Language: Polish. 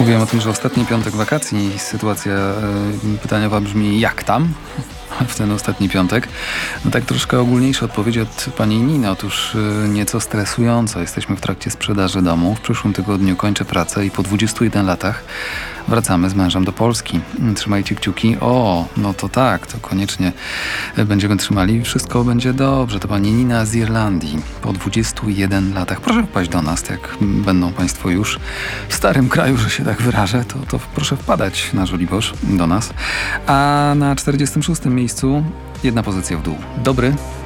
Mówiłem o tym, że ostatni piątek wakacji i sytuacja pytaniowa brzmi jak tam? W ten ostatni piątek. No tak troszkę ogólniejsze odpowiedzi od pani Niny. Otóż nieco stresująco. Jesteśmy w trakcie sprzedaży domu. W przyszłym tygodniu kończę pracę i po 21 latach wracamy z mężem do Polski. Trzymajcie kciuki. O, no to tak, to koniecznie będziemy trzymali. Wszystko będzie dobrze. To pani Nina z Irlandii. Po 21 latach. Proszę wpaść do nas, jak będą państwo już w starym kraju, że się tak wyrażę, to proszę wpadać na Żoliborz do nas. A na 46. miejscu jedna pozycja w dół. Dobry.